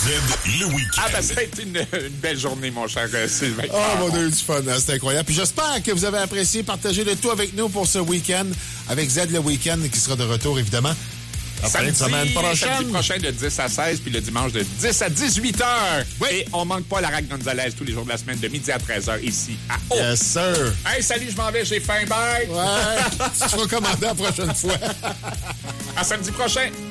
le week-end. Ah, ben, ça a été une belle journée, mon cher Sylvain. Oh, on a eu du fun, hein, c'était incroyable. Puis j'espère que vous avez apprécié partager le tout avec nous pour ce week-end, avec Z le week-end, qui sera de retour, évidemment. Samedi semaine prochaine. Samedi prochain de 10 à 16, puis le dimanche de 10 à 18 heures. Oui. Et on manque pas la Rac Gonzalez tous les jours de la semaine, de midi à 13h, ici à Haut. Yes, sir. Hey, salut, je m'en vais, j'ai faim, bye. Ouais, tu seras commandé la prochaine fois. À samedi prochain.